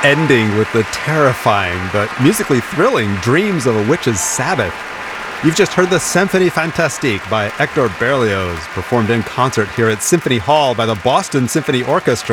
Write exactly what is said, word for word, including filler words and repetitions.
ending with the terrifying but musically thrilling Dreams of a Witch's Sabbath. You've just heard the Symphonie Fantastique by Hector Berlioz, performed in concert here at Symphony Hall by the Boston Symphony Orchestra.